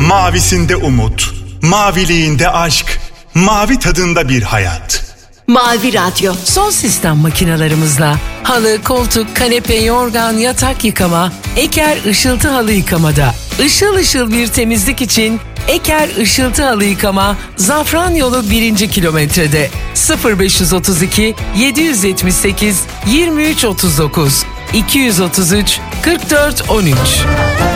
Mavisinde umut, maviliğinde aşk, mavi tadında bir hayat. Mavi Radyo. Son sistem makinalarımızla halı, koltuk, kanepe, yorgan, yatak yıkama, Eker Işıltı Halı Yıkamada. Işıl ışıl bir temizlik için Eker Işıltı Halı Yıkama, Zafranyolu 1. kilometrede. 0532 778 2339 233 44 13.